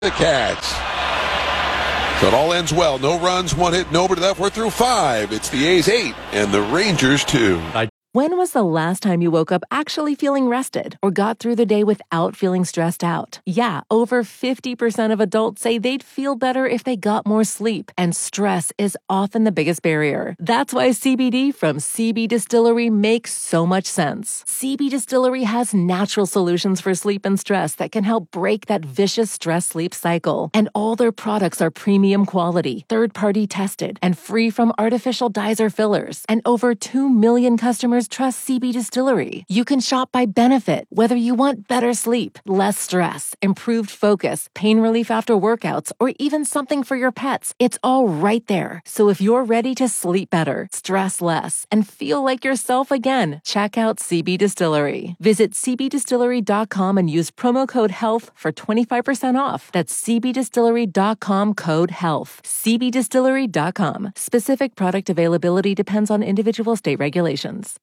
The catch. So it all ends well. No runs, one hit, nobody left. We're through 5. It's the A's 8 and the Rangers 2. When was the last time you woke up actually feeling rested or got through the day without feeling stressed out? Yeah, over 50% of adults say they'd feel better if they got more sleep, and stress is often the biggest barrier. That's why CBD from CB Distillery makes so much sense. CB Distillery has natural solutions for sleep and stress that can help break that vicious stress-sleep cycle. And all their products are premium quality, third-party tested, and free from artificial dyes or fillers. And over 2 million customers trust CB Distillery. You can shop by benefit, whether you want better sleep, less stress, improved focus, pain relief after workouts, or even something for your pets. It's all right there. So if you're ready to sleep better, stress less, and feel like yourself again, check out CB Distillery. Visit cbdistillery.com and use promo code HEALTH for 25% off. That's cbdistillery.com code HEALTH. cbdistillery.com. Specific product availability depends on individual state regulations.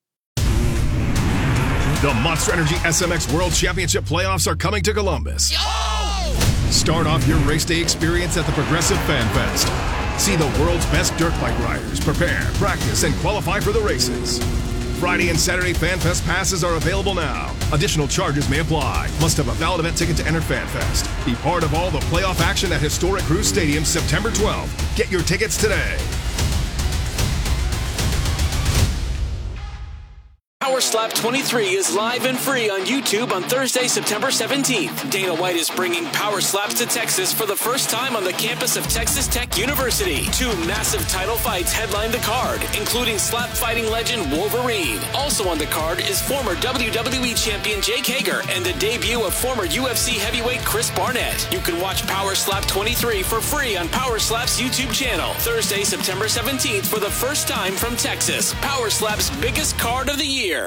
The Monster Energy SMX World Championship playoffs are coming to Columbus. Start off your race day experience at the Progressive Fan Fest. See the world's best dirt bike riders prepare, practice, and qualify for the races. Friday and Saturday Fan Fest passes are available now. Additional charges may apply. Must have a valid event ticket to enter Fan Fest. Be part of all the playoff action at historic Cruise Stadium September 12th. Get your tickets today. Power Slap 23 is live and free on YouTube on Thursday, September 17th. Dana White is bringing Power Slaps to Texas for the first time on the campus of Texas Tech University. 2 massive title fights headline the card, including slap fighting legend Wolverine. Also on the card is former WWE champion Jake Hager and the debut of former UFC heavyweight Chris Barnett. You can watch Power Slap 23 for free on Power Slap's YouTube channel. Thursday, September 17th for the first time from Texas. Power Slap's biggest card of the year.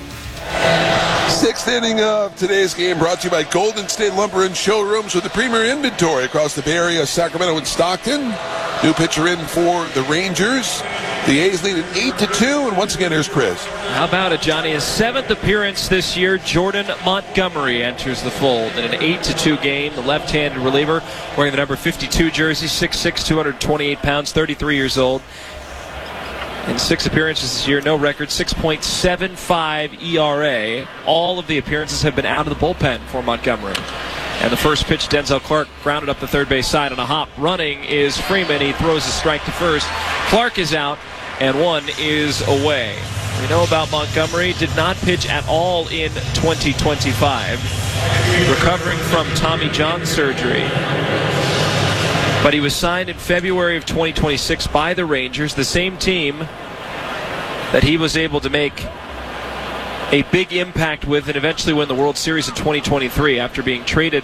6th inning of today's game brought to you by Golden State Lumber and Showrooms with the premier inventory across the Bay Area, Sacramento and Stockton. New pitcher in for the Rangers. The A's lead at 8-2, and once again, here's Chris. How about it, Johnny? His 7th appearance this year. Jordan Montgomery enters the fold in an 8-2 game. The left-handed reliever wearing the number 52 jersey, 6'6", 228 pounds, 33 years old. In 6 appearances this year, no record, 6.75 ERA. All of the appearances have been out of the bullpen for Montgomery. And the first pitch, Denzel Clark grounded up the third base side on a hop. Running is Freeman. He throws a strike to first. Clark is out, and 1 is away. We know about Montgomery. Did not pitch at all in 2025. Recovering from Tommy John surgery. But he was signed in February of 2026 by the Rangers, the same team that he was able to make a big impact with and eventually win the World Series in 2023 after being traded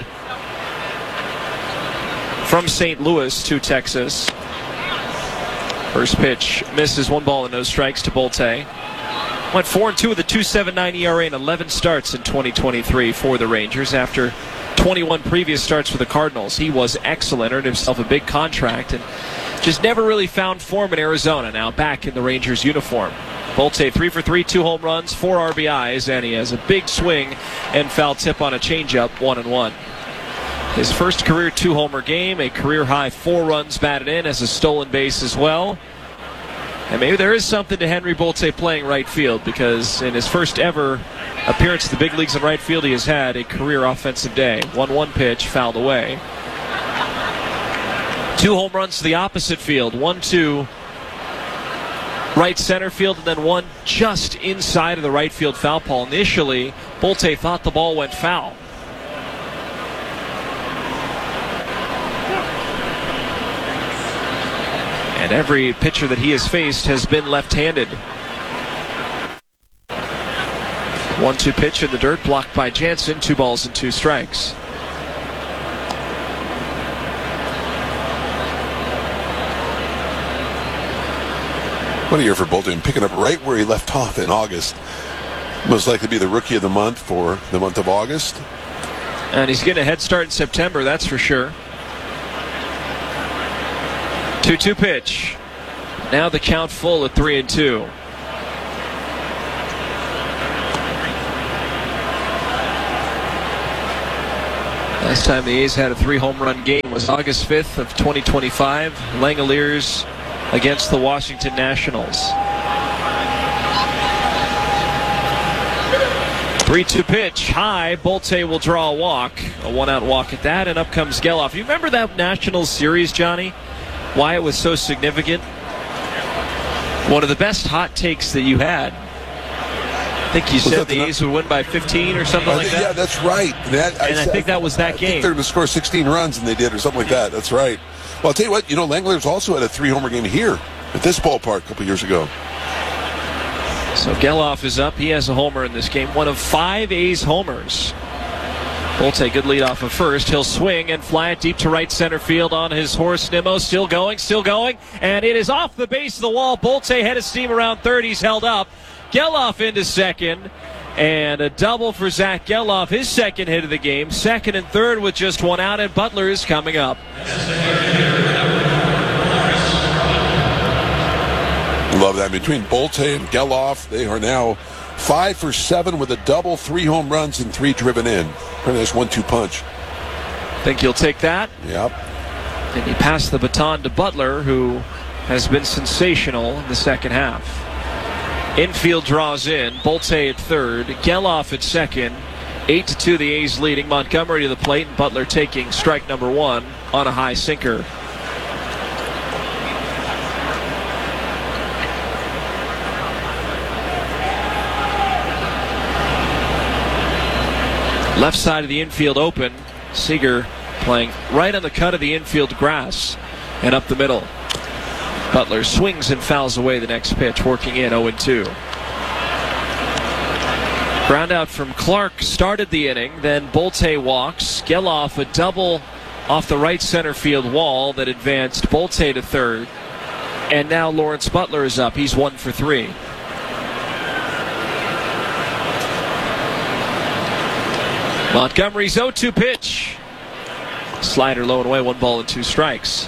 from St. Louis to Texas. First pitch misses, 1 ball and no strikes to Bolte. Went 4-2 with a 2.79 ERA and 11 starts in 2023 for the Rangers after 21 previous starts for the Cardinals. He was excellent, earned himself a big contract, and just never really found form in Arizona. Now back in the Rangers uniform. Bolte 3 for 3, 2 home runs, 4 RBIs, and he has a big swing and foul tip on a changeup, 1-1. His first career 2-homer game, a career high 4 runs batted in, as a stolen base as well. And maybe there is something to Henry Bolte playing right field, because in his first ever appearance in the big leagues in right field, he has had a career offensive day. 1-1 pitch, fouled away. 2 home runs to the opposite field. 1-2 right center field, and then 1 just inside of the right field foul pole. Initially, Bolte thought the ball went foul. And every pitcher that he has faced has been left-handed. 1-2 pitch in the dirt, blocked by Jansen. 2 balls and 2 strikes. What a year for Bolton, picking up right where he left off in August. Most likely to be the rookie of the month for the month of August. And he's getting a head start in September, that's for sure. 2-2 pitch. Now the count full at 3-2. Last time the A's had a 3-home run game was August 5th of 2025. Langoliers against the Washington Nationals. 3-2 pitch, high. Bolte will draw a walk. A 1-out walk at that, and up comes Geloff. You remember that Nationals series, Johnny? Why it was so significant? One of the best hot takes that you had. I think you said the A's would win by 15 or something like that. Yeah, that's right. I think that was that game. I think they're going to score 16 runs, and they did, or something like that. That's right. Well, I'll tell you what, Langoliers also had a 3-homer game here at this ballpark a couple years ago. So Geloff is up. He has a homer in this game. One of 5 A's homers. Bolte, good lead off of first. He'll swing and fly it deep to right center field on his horse, Nimmo. Still going. And it is off the base of the wall. Bolte head of steam around third. He's held up. Geloff into second. And a double for Zach Geloff, his second hit of the game. Second and third with just 1 out, and Butler is coming up. Love that. Between Bolte and Geloff, they are now 5 for 7 with a double, 3 home runs, and 3 driven in. Pretty nice 1-2 punch. Think you'll take that? Yep. And you pass the baton to Butler, who has been sensational in the second half. Infield draws in. Bolte at third. Geloff at second. 8-2 the A's leading. Montgomery to the plate, and Butler taking strike number 1 on a high sinker. Left side of the infield open. Seager playing right on the cut of the infield grass and up the middle. Butler swings and fouls away the next pitch, working in 0-2. Ground out from Clark started the inning, then Bolte walks. Geloff a double off the right center field wall that advanced Bolte to third. And now Lawrence Butler is up. He's 1 for 3. Montgomery's 0-2 pitch. Slider low and away, 1 ball and 2 strikes.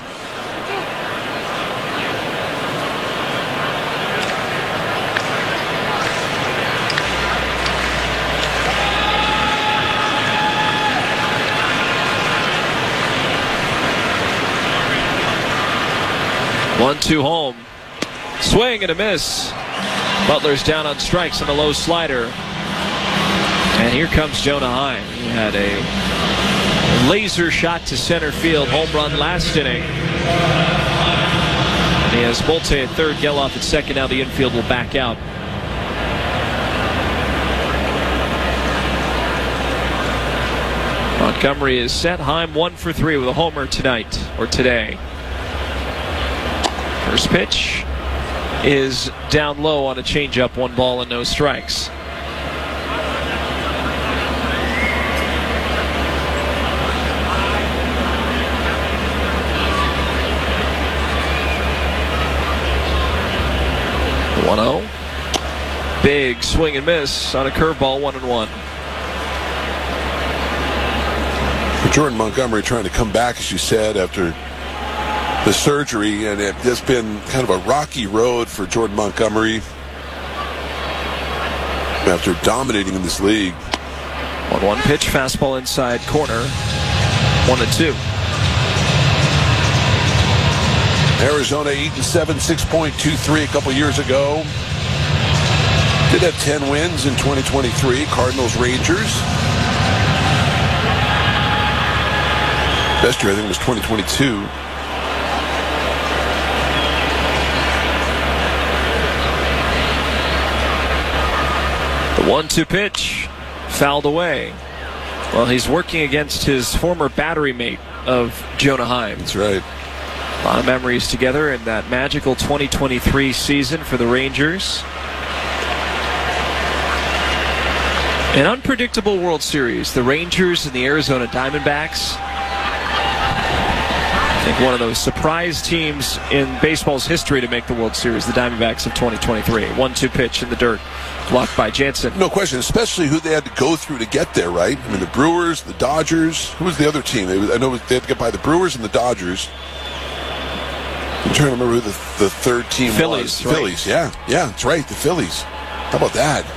One-two home. Swing and a miss. Butler's down on strikes on a low slider. And here comes Jonah Heim. He had a laser shot to center field, home run last inning. And he has Bolte at third, Geloff at second. Now the infield will back out. Montgomery is set. Heim 1 for 3 with a homer tonight, or today. First pitch is down low on a changeup, 1 ball and no strikes. Big swing and miss on a curveball, 1-1. Jordan Montgomery trying to come back, as you said, after the surgery, and it's just been kind of a rocky road for Jordan Montgomery after dominating in this league. 1-1 pitch, fastball inside corner, 1-2. Arizona 8-7, 6.23 a couple years ago. Did have 10 wins in 2023. Cardinals, Rangers. Best year, I think, was 2022. The 1-2 pitch, fouled away. Well, he's working against his former battery mate of Jonah Heim. That's right. A lot of memories together in that magical 2023 season for the Rangers. An unpredictable World Series. The Rangers and the Arizona Diamondbacks. I think one of those surprise teams in baseball's history to make the World Series, the Diamondbacks of 2023. 1-2 pitch in the dirt, blocked by Jansen. No question, especially who they had to go through to get there, right? I mean, the Brewers, the Dodgers. Who was the other team? I know they had to get by the Brewers and the Dodgers. I'm trying to remember who the third team Phillies, was. right? Phillies, yeah, that's right, the Phillies. How about that?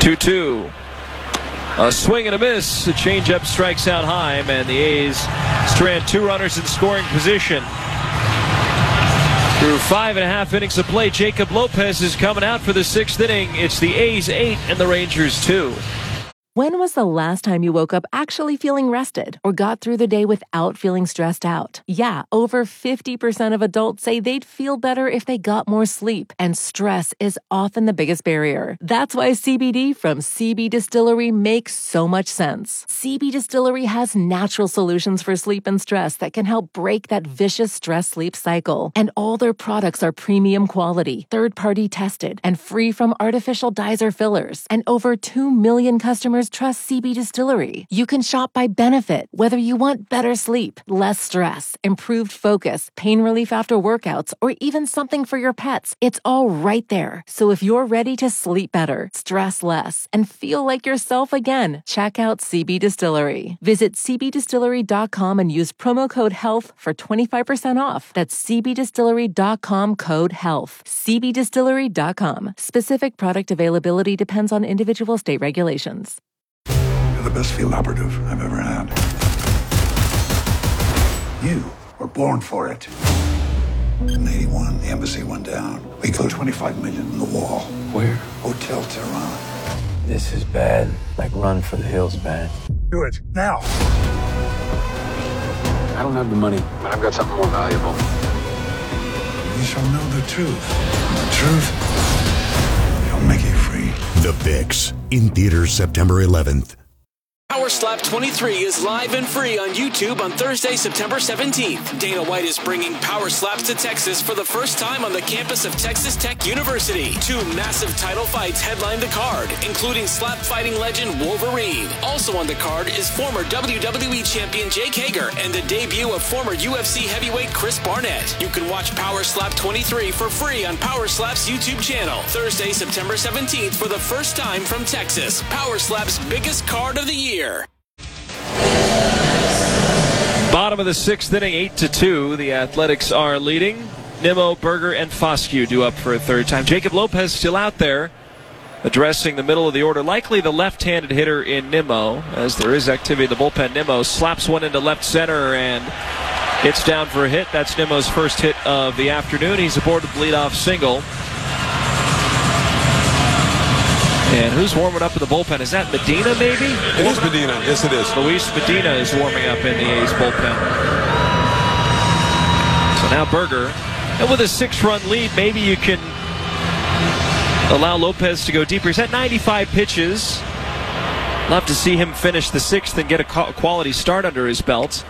2-2. A swing and a miss. The changeup strikes out Heim, and the A's strand 2 runners in scoring position. Through 5.5 innings of play, Jacob Lopez is coming out for the 6th inning. It's the A's 8 and the Rangers 2. When was the last time you woke up actually feeling rested or got through the day without feeling stressed out? Yeah, over 50% of adults say they'd feel better if they got more sleep, and stress is often the biggest barrier. That's why CBD from CB Distillery makes so much sense. CB Distillery has natural solutions for sleep and stress that can help break that vicious stress-sleep cycle. And all their products are premium quality, third-party tested, and free from artificial dyes or fillers. And over 2 million customers trust CB Distillery. You can shop by benefit, whether you want better sleep, less stress, improved focus, pain relief after workouts, or even something for your pets. It's all right there. So if you're ready to sleep better, stress less, and feel like yourself again, check out CB Distillery. Visit cbdistillery.com and use promo code HEALTH for 25% off. That's cbdistillery.com, code HEALTH. cbdistillery.com. Specific product availability depends on individual state regulations. You're the best field operative I've ever had. You were born for it. In 81, the embassy went down. We killed 25 million in the wall. Where? Hotel Tehran. This is bad. Like Run for the Hills bad. Do it, now. I don't have the money, but I've got something more valuable. You shall know the truth. And the truth shall make you free. The Fix, in theaters September 11th. Power Slap 23 is live and free on YouTube on Thursday, September 17th. Dana White is bringing Power Slaps to Texas for the first time on the campus of Texas Tech University. 2 massive title fights headline the card, including slap fighting legend Wolverine. Also on the card is former WWE champion Jake Hager and the debut of former UFC heavyweight Chris Barnett. You can watch Power Slap 23 for free on Power Slap's YouTube channel. Thursday, September 17th for the first time from Texas. Power Slap's biggest card of the year. Bottom of the 6th inning, 8-2. The Athletics are leading. Nimmo, Berger, and Foscue due up for a third time. Jacob Lopez still out there, addressing the middle of the order. Likely the left-handed hitter in Nimmo, as there is activity in the bullpen. Nimmo slaps one into left center, and it's down for a hit. That's Nimmo's first hit of the afternoon. He's aboard the leadoff single. And who's warming up in the bullpen? Is that Medina, maybe? It is Medina. Yes, it is. Luis Medina is warming up in the A's bullpen. So now Berger. And with a 6-run lead, maybe you can allow Lopez to go deeper. He's at 95 pitches. Love to see him finish the 6th and get a quality start under his belt,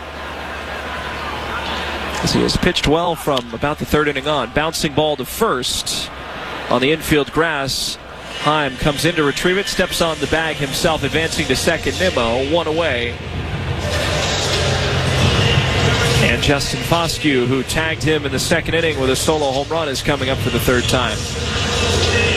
as he has pitched well from about the 3rd inning on. Bouncing ball to first on the infield grass. Heim comes in to retrieve it, steps on the bag himself, advancing to second. Nimmo, 1 away. And Justin Foscue, who tagged him in the 2nd inning with a solo home run, is coming up for the 3rd time.